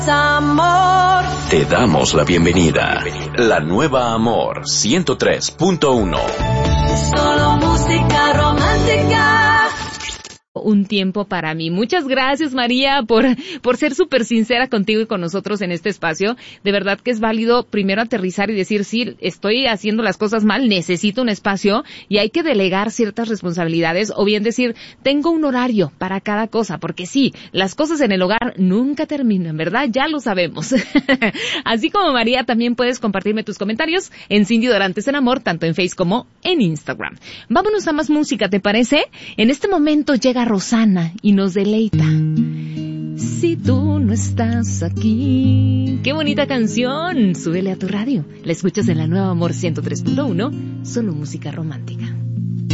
Amor. Te damos la bienvenida. La nueva Amor 103.1. Solo música romántica. Un tiempo para mí. Muchas gracias, María, por ser súper sincera contigo y con nosotros en este espacio. De verdad que es válido primero aterrizar y decir, sí, estoy haciendo las cosas mal, necesito un espacio y hay que delegar ciertas responsabilidades o bien decir, tengo un horario para cada cosa, porque sí, las cosas en el hogar nunca terminan, ¿verdad? Ya lo sabemos. Así como María, también puedes compartirme tus comentarios en Cindy Dorantes en Amor, tanto en Facebook como en Instagram. Vámonos a más música, ¿te parece? En este momento llega Rosana y nos deleita. Si tú no estás aquí. ¡Qué bonita canción! Súbele a tu radio. La escuchas en la nueva Amor 103.1. Solo música romántica.